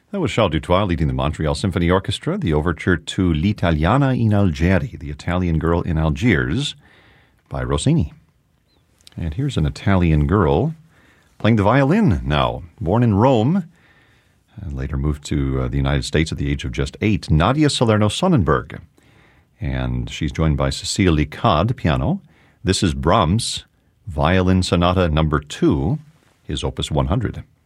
That was Charles Dutoit leading the Montreal Symphony Orchestra, the overture to L'Italiana in Algeri, the Italian Girl in Algiers, by Rossini. And here's an Italian girl playing the violin now. Born in Rome, and later moved to the United States at the age of just 8, Nadia Salerno-Sonnenberg. And she's joined by Cécile Licade, piano. This is Brahms' Violin Sonata No. 2, his Opus 100.